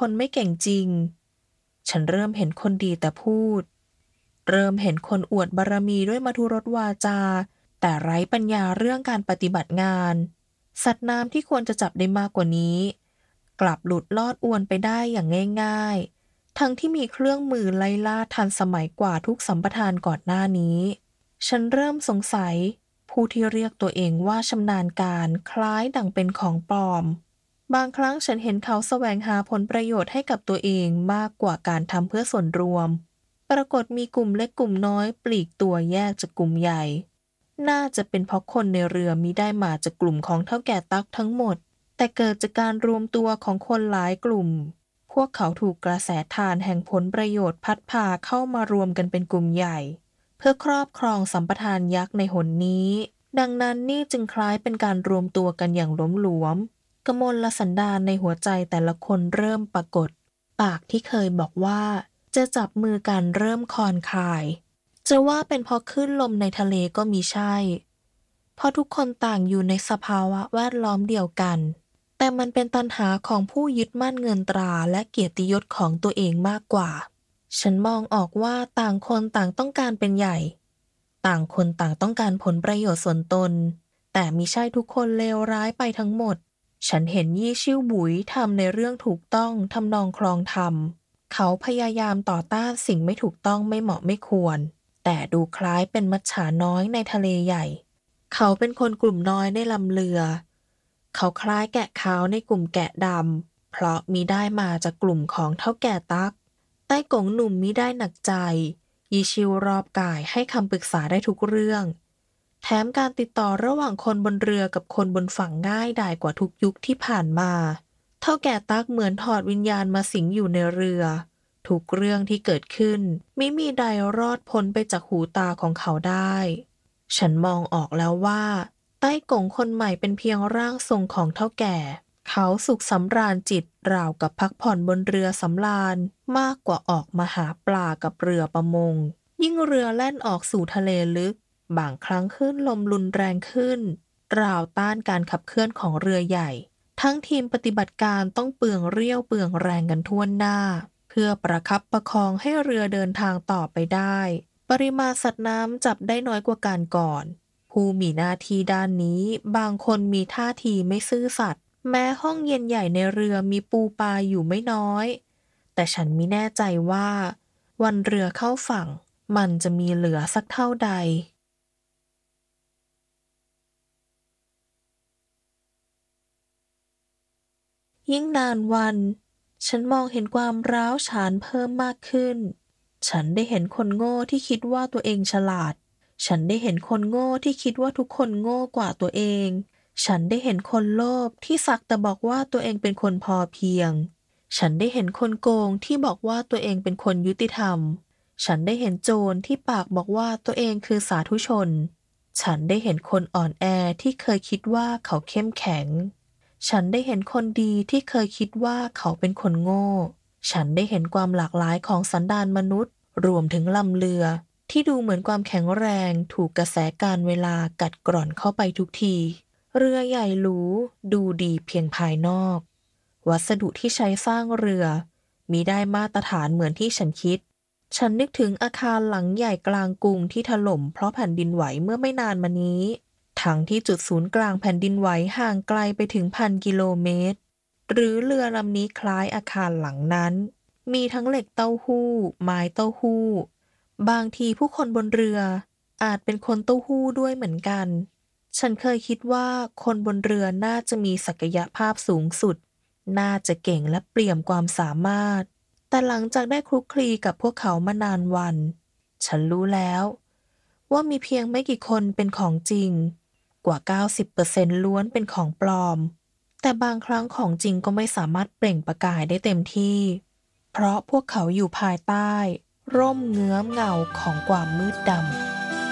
คนไม่เก่งจริงฉันเริ่มเห็นคนดีแต่พูดเริ่มเห็นคนอวดบารมีด้วยมทุรสวาจาแต่ไร้ปัญญาเรื่องการปฏิบัติงานสัตว์น้ำที่ควรจะจับได้มากกว่านี้กลับหลุดลอดอวนไปได้อย่างง่ายๆทั้งที่มีเครื่องมือไล่ล่าทันสมัยกว่าทุกสัมปทานก่อนหน้านี้ฉันเริ่มสงสัยผู้ที่เรียกตัวเองว่าชำนาญการคล้ายดังเป็นของปลอมบางครั้งฉันเห็นเขาแสวงหาผลประโยชน์ให้กับตัวเองมากกว่าการทำเพื่อส่วนรวมปรากฏมีกลุ่มเล็กกลุ่มน้อยปลีกตัวแยกจากกลุ่มใหญ่น่าจะเป็นเพราะคนในเรือมิได้มาจากกลุ่มของเฒ่าแก่ตักทั้งหมดแต่เกิดจากการรวมตัวของคนหลายกลุ่มพวกเขาถูกกระแสทานแห่งผลประโยชน์พัดพาเข้ามารวมกันเป็นกลุ่มใหญ่เพื่อครอบครองสัมปทานยักษ์ในหนนี้ดังนั้นนี่จึงคล้ายเป็นการรวมตัวกันอย่างหลวมๆกมลสันดานในหัวใจแต่ละคนเริ่มปรากฏปากที่เคยบอกว่าจะจับมือกันเริ่มคลอนคายจะว่าเป็นเพราะคลื่นลมในทะเลก็มีใช่เพราะทุกคนต่างอยู่ในสภาวะแวดล้อมเดียวกันแต่มันเป็นตัณหาของผู้ยึดมั่นเงินตราและเกียรติยศของตัวเองมากกว่าฉันมองออกว่าต่างคนต่างต้องการเป็นใหญ่ต่างคนต่างต้องการผลประโยชน์ส่วนตนแต่มิใช่ทุกคนเลวร้ายไปทั้งหมดฉันเห็นยี่ชิ่วบุ๋ยทำในเรื่องถูกต้องทำนองคลองธรรมเขาพยายามต่อต้านสิ่งไม่ถูกต้องไม่เหมาะไม่ควรแต่ดูคล้ายเป็นมัจฉาน้อยในทะเลใหญ่เขาเป็นคนกลุ่มน้อยในลำเรือเขาคล้ายแกะขาวในกลุ่มแกะดำเพราะมิได้มาจากกลุ่มของเฒ่าแก่ตักใต้กงหนุ่มมิได้หนักใจยีชิวรอบกายให้คำปรึกษาได้ทุกเรื่องแถมการติดต่อระหว่างคนบนเรือกับคนบนฝั่งง่ายดายกว่าทุกยุคที่ผ่านมาเฒ่าแก่ตักเหมือนถอดวิญญาณมาสิงอยู่ในเรือทุกเรื่องที่เกิดขึ้นมิมีใดรอดพ้นไปจากหูตาของเขาได้ฉันมองออกแล้วว่าใต้กงคนใหม่เป็นเพียงร่างทรงของเฒ่าแก่เขาสุขสำราญจิตราวกับพักผ่อนบนเรือสำราญมากกว่าออกมาหาปลากับเรือประมงยิ่งเรือแล่นออกสู่ทะเลลึกบางครั้งคลื่นลมรุนแรงขึ้นราวต้านการขับเคลื่อนของเรือใหญ่ทั้งทีมปฏิบัติการต้องเปลืองเรี่ยวเปลืองแรงกันทั่วหน้าเพื่อประคับประคองให้เรือเดินทางต่อไปได้ปริมาณสัตว์น้ำจับได้น้อยกว่าการก่อนผู้มีหน้าที่ด้านนี้บางคนมีท่าทีไม่ซื่อสัตย์แม้ห้องเย็นใหญ่ในเรือมีปูปลาอยู่ไม่น้อยแต่ฉันมิแน่ใจว่าวันเรือเข้าฝั่งมันจะมีเหลือสักเท่าใดยิ่งนานวันฉันมองเห็นความร้าวฉานเพิ่มมากขึ้นฉันได้เห็นคนโง่ที่คิดว่าตัวเองฉลาดฉันได้เห็นคนโง่ที่คิดว่าทุกคนโง่กว่าตัวเองฉันได้เห็นคนโลภที่สักแต่บอกว่าตัวเองเป็นคนพอเพียงฉันได้เห็นคนโกงที่บอกว่าตัวเองเป็นคนยุติธรรมฉันได้เห็นโจรที่ปากบอกว่าตัวเองคือสาธุชนฉันได้เห็นคนอ่อนแอที่เคยคิดว่าเขาเข้มแข็งฉันได้เห็นคนดีที่เคยคิดว่าเขาเป็นคนโง่ฉันได้เห็นความหลากหลายของสันดานมนุษย์รวมถึงลำเรือที่ดูเหมือนความแข็งแรงถูกกระแสการเวลากัดกร่อนเข้าไปทุกทีเรือใหญ่หรูดูดีเพียงภายนอกวัสดุที่ใช้สร้างเรือมิได้มาตรฐานเหมือนที่ฉันคิดฉันนึกถึงอาคารหลังใหญ่กลางกรุงที่ถล่มเพราะแผ่นดินไหวเมื่อไม่นานมานี้ทั้งที่จุดศูนย์กลางแผ่นดินไหวห่างไกลไปถึง1,000 กิโลเมตรหรือเรือลำนี้คล้ายอาคารหลังนั้นมีทั้งเหล็กเต้าหู้ไม้เต้าหู้บางทีผู้คนบนเรืออาจเป็นคนเต้าหู้ด้วยเหมือนกันฉันเคยคิดว่าคนบนเรือน่าจะมีศักยภาพสูงสุดน่าจะเก่งและเปี่ยมความสามารถแต่หลังจากได้คลุกคลีกับพวกเขามานานวันฉันรู้แล้วว่ามีเพียงไม่กี่คนเป็นของจริงกว่า 90% ล้วนเป็นของปลอมแต่บางครั้งของจริงก็ไม่สามารถเปล่งประกายได้เต็มที่เพราะพวกเขาอยู่ภายใต้ร่มเงื้อมเงาของความมืดดำ